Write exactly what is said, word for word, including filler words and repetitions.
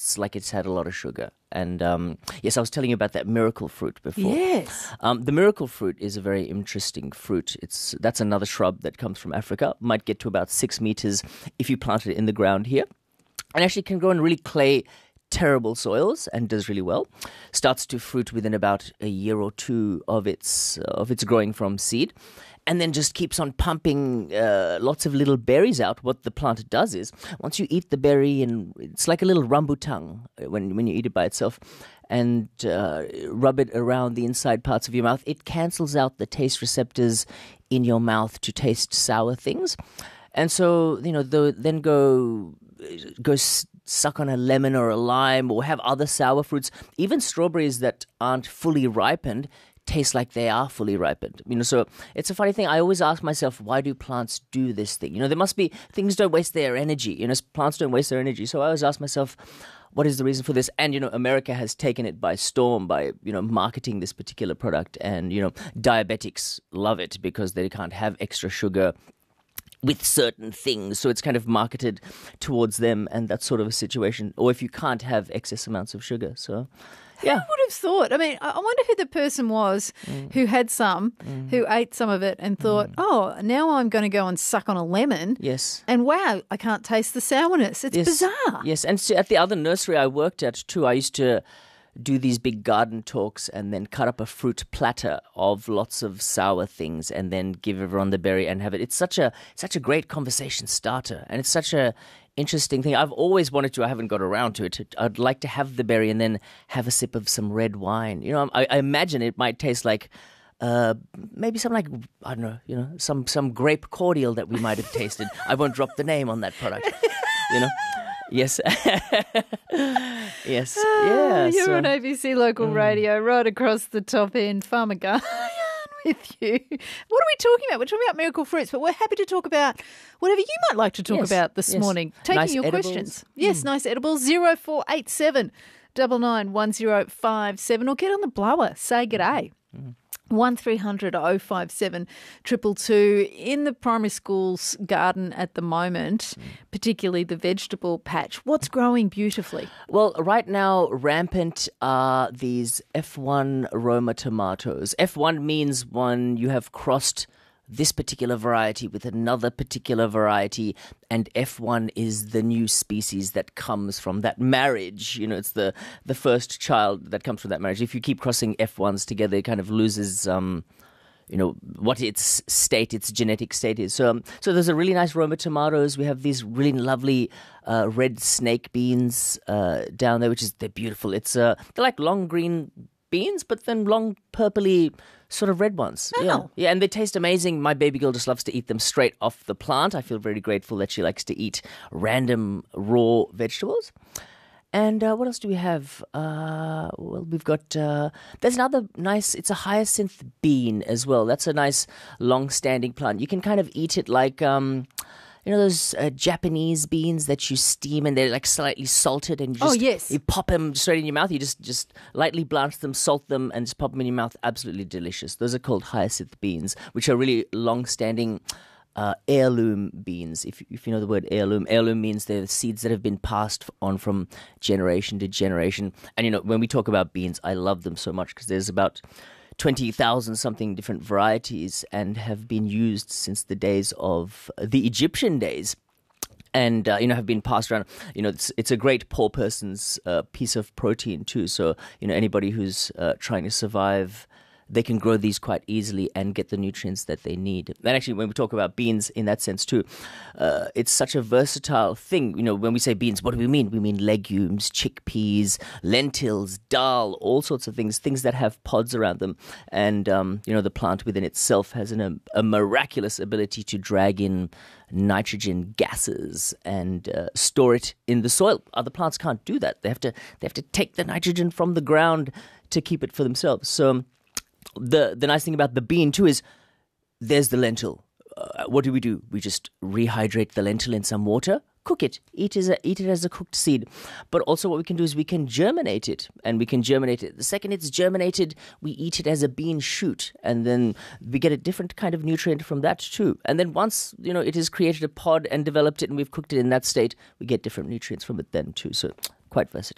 tastes like it's had a lot of sugar. And um, yes, I was telling you about that miracle fruit before. Yes. Um, the miracle fruit is a very interesting fruit. It's That's another shrub that comes from Africa. Might get to about six meters if you plant it in the ground here. And actually can grow in really clay, terrible soils and does really well. Starts to fruit within about a year or two of its uh, of its growing from seed, and then just keeps on pumping uh, lots of little berries out. What the plant does is, once you eat the berry, and it's like a little rambutan when when you eat it by itself, and uh, rub it around the inside parts of your mouth, it cancels out the taste receptors in your mouth to taste sour things. And so, you know, the, then go go s- suck on a lemon or a lime, or have other sour fruits. Even strawberries that aren't fully ripened taste like they are fully ripened. You know, so it's a funny thing. I always ask myself, why do plants do this thing? You know, there must be, things don't waste their energy. You know, plants don't waste their energy. So I always ask myself, what is the reason for this? And, you know, America has taken it by storm by, you know, marketing this particular product. And, you know, diabetics love it because they can't have extra sugar with certain things. So it's kind of marketed towards them, and that sort of a situation. Or if you can't have excess amounts of sugar. So, yeah. Who would have thought? I mean, I I wonder who the person was Mm. who had some, who ate some of it and thought, oh, now I'm going to go and suck on a lemon. Yes. And wow, I can't taste the sourness. It's Yes. bizarre. Yes, and so at the other nursery I worked at too, I used to do these big garden talks and then cut up a fruit platter of lots of sour things and then give everyone the berry and have it. It's such a such a great conversation starter, and it's such a interesting thing. I've always wanted to. I haven't got around to it. I'd like to have the berry and then have a sip of some red wine. You know, I, I imagine it might taste like uh, maybe something like, I don't know, you know, some some grape cordial that we might have tasted. I won't drop the name on that product. You know. Yes. Yes. Yeah. You're so- on A B C Local Radio, right across the top end. Farmer Guy with you. What are we talking about? We're talking about miracle fruits, but we're happy to talk about whatever you might like to talk Yes, about this yes. morning. Taking Nice your edibles. questions. Yes, nice edibles. Zero four eight seven double nine one zero five seven, or get on the blower. Say g'day. One three hundred oh five seven triple two. In the primary school's garden at the moment, particularly the vegetable patch, what's growing beautifully? Well, right now, rampant are these F one Roma tomatoes. F one means one you have crossed this particular variety with another particular variety, and F one is the new species that comes from that marriage. You know, it's the, the first child that comes from that marriage. If you keep crossing F ones together, it kind of loses... Um, you know, what its state, its genetic state is. So um, so there's a really nice Roma tomatoes. We have these really lovely uh, red snake beans uh, down there, which is, they're beautiful. It's uh, they're like long green beans, but then long purpley sort of red ones. Oh. Yeah. Yeah, and they taste amazing. My baby girl just loves to eat them straight off the plant. I feel very grateful that she likes to eat random raw vegetables. And uh, what else do we have? Uh, well, we've got, uh, there's another nice, it's a hyacinth bean as well. That's a nice long-standing plant. You can kind of eat it like, um, you know, those uh, Japanese beans that you steam and they're like slightly salted, and you just, Oh, yes. you pop them straight in your mouth. You just, just lightly blanch them, salt them, and just pop them in your mouth. Absolutely delicious. Those are called hyacinth beans, which are really long-standing Uh, heirloom beans. If if you know the word heirloom, heirloom means they're seeds that have been passed on from generation to generation. And you know, when we talk about beans, I love them so much because there's about twenty thousand something different varieties and have been used since the days of the Egyptian days. And, uh, you know, have been passed around. You know, it's, it's a great poor person's uh, piece of protein too. So, you know, anybody who's uh, trying to survive, they can grow these quite easily and get the nutrients that they need. And actually, when we talk about beans in that sense too, uh, it's such a versatile thing. You know, when we say beans, what do we mean? We mean legumes, chickpeas, lentils, dal, all sorts of things, things that have pods around them. And, um, you know, the plant within itself has an, a, a miraculous ability to drag in nitrogen gases and uh, store it in the soil. Other plants can't do that. They have to, they have to take the nitrogen from the ground to keep it for themselves. So, The the nice thing about the bean too is there's the lentil. Uh, what do we do? We just rehydrate the lentil in some water, cook it, eat it as a, eat it as a cooked seed. But also what we can do is we can germinate it, and we can germinate it. The second it's germinated, we eat it as a bean shoot, and then we get a different kind of nutrient from that too. And then once, you know, it has created a pod and developed it and we've cooked it in that state, we get different nutrients from it then too. So quite versatile.